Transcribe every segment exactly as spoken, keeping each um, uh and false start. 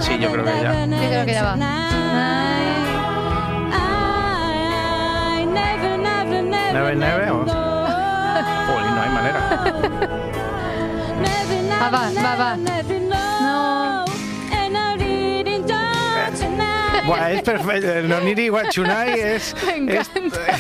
Sí, yo creo que ya. Yo creo que ya va. Neve, neve. O... Uy, no hay manera. Ah, va, va, va. No. Buah, es perfecto. El Noniri Guachunai es, es,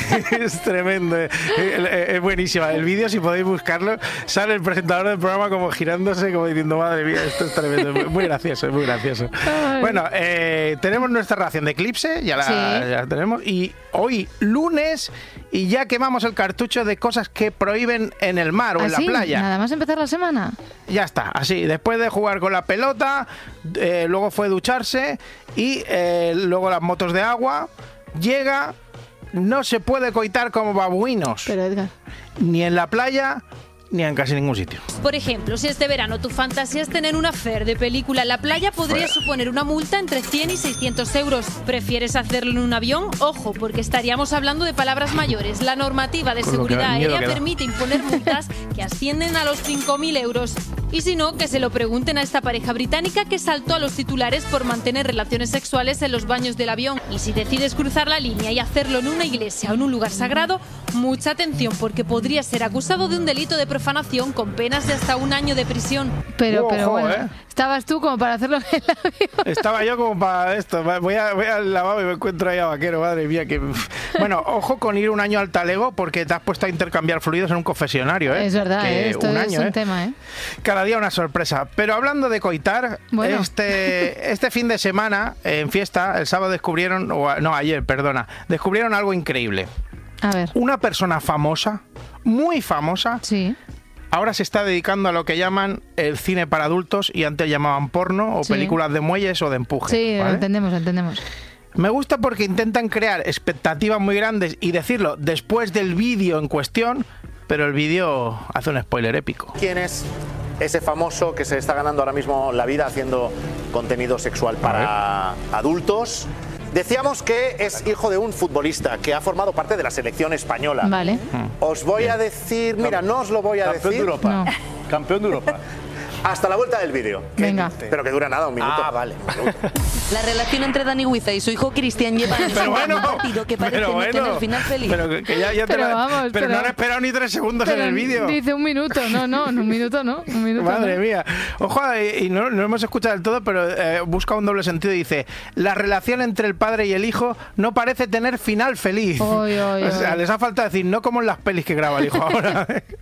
es tremendo. Es, es buenísima. El vídeo, si podéis buscarlo, sale el presentador del programa como girándose, como diciendo, madre mía, esto es tremendo. Es muy gracioso, es muy gracioso. Ay. Bueno, eh, tenemos nuestra ración de Eclipse, ya la, sí. ya la tenemos. Y hoy, lunes, y ya quemamos el cartucho de cosas que prohíben en el mar o ¿Ah, en la sí? playa. Nada más empezar la semana. Ya está, así. Después de jugar con la pelota, eh, luego fue ducharse y eh, luego las motos de agua. Llega, no se puede coitar como babuinos. Pero Edgar, ni en la playa ni en casi ningún sitio. Por ejemplo, si este verano tu fantasía es tener una affair de película en la playa, podría Fuera. suponer una multa entre cien y seiscientos euros. ¿Prefieres hacerlo en un avión? Ojo, porque estaríamos hablando de palabras mayores. La normativa de seguridad aérea permite imponer multas que ascienden a los cinco mil euros. Y si no, que se lo pregunten a esta pareja británica que saltó a los titulares por mantener relaciones sexuales en los baños del avión. Y si decides cruzar la línea y hacerlo en una iglesia o en un lugar sagrado, mucha atención, porque podría ser acusado de un delito de profanación con penas de hasta un año de prisión. Pero, Ojo, pero bueno, ¿eh? estabas tú como para hacerlo en el avión. Estaba yo como para esto. Voy, a, voy al lavabo y me encuentro ahí a Vaquero, madre mía. Que... Bueno, ojo con ir un año al talego porque te has puesto a intercambiar fluidos en un confesionario, ¿eh? Es verdad, que ¿eh? Esto un es año, un ¿eh? tema, ¿eh? Cada día una sorpresa. Pero hablando de coitar, bueno. este, este fin de semana, en fiesta, el sábado descubrieron, o, no, ayer, perdona, descubrieron algo increíble. A ver. Una persona famosa, muy famosa, sí. ahora se está dedicando a lo que llaman el cine para adultos y antes llamaban porno o sí. películas de muelles o de empuje. Sí, ¿vale? lo entendemos, lo entendemos. Me gusta porque intentan crear expectativas muy grandes y decirlo después del vídeo en cuestión, pero el vídeo hace un spoiler épico. ¿Quién es ese famoso que se está ganando ahora mismo la vida haciendo contenido sexual para adultos? Decíamos que es hijo de un futbolista que ha formado parte de la selección española. Vale. Os voy Bien. a decir, mira, no os lo voy a Campeón decir. De Europa. No. Campeón de Europa. Hasta la vuelta del vídeo. Venga. Pero que dura nada, un minuto. Ah, vale. Un minuto. La relación entre Dani Huiza y su hijo Cristian lleva pero bueno, un partido que parece pero no bueno, tener final feliz. Pero, que ya, ya pero, te la, vamos, pero, pero no han esperado ni tres segundos en el vídeo. Dice un minuto, no, no, un minuto no. Un minuto Madre no. mía. Ojo, y, y no, no hemos escuchado del todo, pero eh, busca un doble sentido y dice: la relación entre el padre y el hijo no parece tener final feliz. Oy, oy, o sea, oy. les ha faltado decir, no como en las pelis que graba el hijo ahora.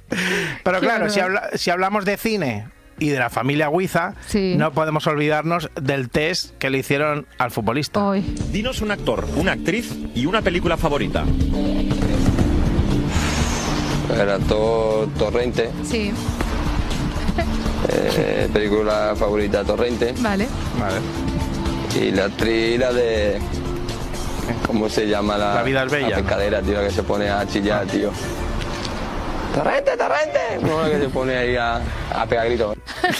Pero Qué claro, si, horror. habla, si hablamos de cine y de la familia Huiza, sí. no podemos olvidarnos del test que le hicieron al futbolista. Hoy. Dinos un actor, una actriz y una película favorita. El actor Torrente. Sí. Eh, película favorita Torrente. Vale. Vale. Y la actriz, la de... ¿Cómo se llama? La, La vida es bella. La pescadera, tío, la que se pone a chillar, tío. ¡Torrente, Torrente! No, la que se pone ahí a, a pegar gritos.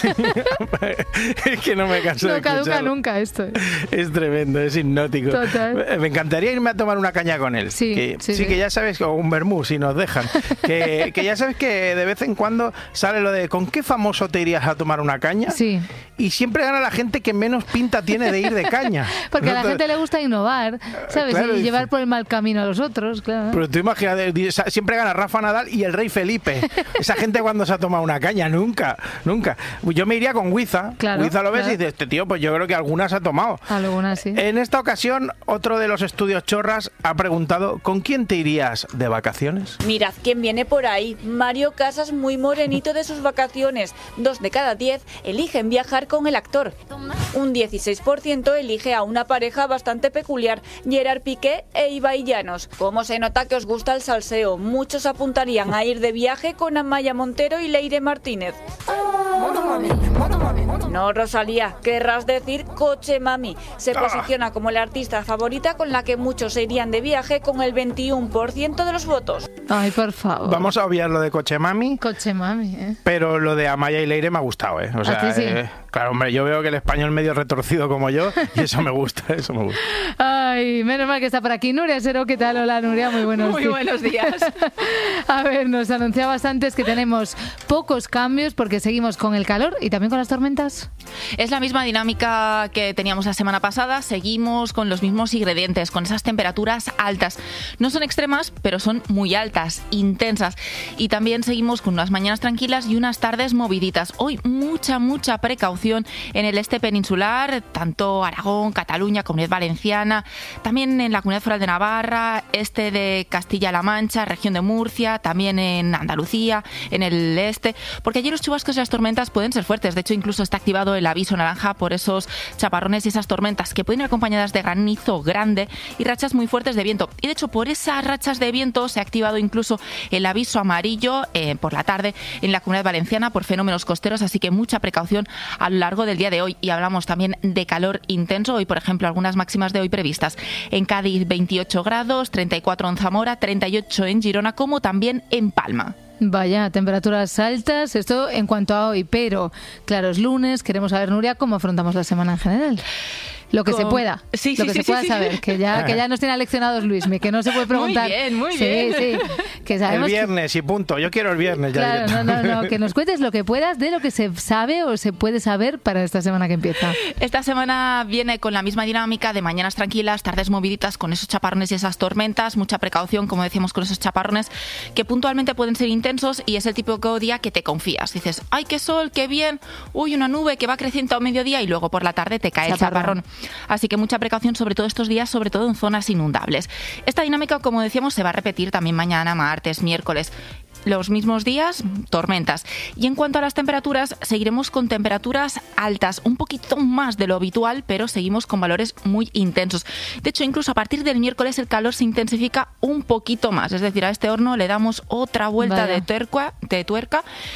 Es que no me canso no de caduca escucharlo. nunca esto. Es tremendo, es hipnótico. Total. Me encantaría irme a tomar una caña con él. Sí, que, sí, sí, sí. que ya sabes, o un vermú, si nos dejan. Que, que ya sabes que de vez en cuando sale lo de ¿con qué famoso te irías a tomar una caña? Sí. Y siempre gana la gente que menos pinta tiene de ir de caña. Porque ¿No? a la gente le gusta innovar, ¿sabes? Claro, y dice. llevar por el mal camino a los otros, claro. Pero tú imagínate, siempre gana Rafa Nadal y el rey Felipe. Esa gente cuando se ha tomado una caña, nunca, nunca. Yo me iría con Huiza. Claro, Huiza lo ves claro. y dices, este tío, pues yo creo que algunas ha tomado. Algunas sí. En esta ocasión, otro de los estudios chorras ha preguntado, ¿con quién te irías de vacaciones? Mirad quién viene por ahí. Mario Casas, muy morenito de sus vacaciones. Dos de cada diez eligen viajar con el actor. Un dieciséis por ciento elige a una pareja bastante peculiar, Gerard Piqué e Ibai Llanos. Como se nota que os gusta el salseo, muchos apuntarían a ir de viaje con Amaya Montero y Leire Martínez. No, Rosalía, querrás decir Coche Mami. Se posiciona como la artista favorita con la que muchos se irían de viaje con el veintiuno por ciento de los votos. Ay, por favor. Vamos a obviar lo de Coche Mami. Coche Mami, ¿eh? Pero lo de Amaya y Leire me ha gustado, ¿eh? O sea, ¿A ti sí? eh, Claro, hombre, yo veo que el español medio retorcido como yo, y eso me gusta, eso me gusta. Ay, menos mal que está por aquí Nuria Sero. ¿Qué tal? Hola, Nuria, muy buenos Muy días. buenos días. A ver, nos anunciabas antes que tenemos pocos cambios porque seguimos con el calor y también con las tormentas. Es la misma dinámica que teníamos la semana pasada, seguimos con los mismos ingredientes, con esas temperaturas altas. No son extremas, pero son muy altas, intensas. Y también seguimos con unas mañanas tranquilas y unas tardes moviditas. Hoy mucha, mucha precaución en el este peninsular, tanto Aragón, Cataluña, Comunidad Valenciana, también en la Comunidad Foral de Navarra, este de Castilla-La Mancha, región de Murcia, también en Andalucía, en el este, porque allí los chubascos y las tormentas pueden ser fuertes. De hecho, incluso está activado el aviso naranja por esos chaparrones y esas tormentas que pueden ir acompañadas de granizo grande y rachas muy fuertes de viento. Y de hecho, por esas rachas de viento se ha activado incluso el aviso amarillo eh, por la tarde en la Comunidad Valenciana por fenómenos costeros, así que mucha precaución a lo largo del día de hoy. Y hablamos también de calor intenso. Hoy, por ejemplo, algunas máximas de hoy previstas. En Cádiz, veintiocho grados, treinta y cuatro en Zamora, treinta y ocho en Girona, como también en Palma. Vaya, temperaturas altas, esto en cuanto a hoy, pero claro, es lunes, queremos saber, Nuria, cómo afrontamos la semana en general. Lo que Con... se pueda, sí, lo sí, que sí, se pueda sí, saber, sí. que ya que ya nos tiene aleccionados Luismi, que no se puede preguntar. Muy bien, muy sí, bien. Sí, que sabemos el viernes que... y punto, yo quiero el viernes ya. Claro, no, no, no, que nos cuentes lo que puedas de lo que se sabe o se puede saber para esta semana que empieza. Esta semana viene con la misma dinámica de mañanas tranquilas, tardes moviditas con esos chaparrones y esas tormentas, mucha precaución, como decíamos, con esos chaparrones que puntualmente pueden ser intensos y es el típico día que te confías. Dices, ¡ay, qué sol, qué bien! ¡Uy, una nube que va creciendo a mediodía! Y luego por la tarde te cae Chaparrón. el chaparrón. Así que mucha precaución sobre todo estos días, sobre todo en zonas inundables. Esta dinámica, como decíamos, se va a repetir también mañana, martes, miércoles. Los mismos días, tormentas. Y en cuanto a las temperaturas, seguiremos con temperaturas altas, un poquito más de lo habitual, pero seguimos con valores muy intensos. De hecho, incluso a partir del miércoles el calor se intensifica un poquito más. Es decir, a este horno le damos otra vuelta de tuerca, de tuerca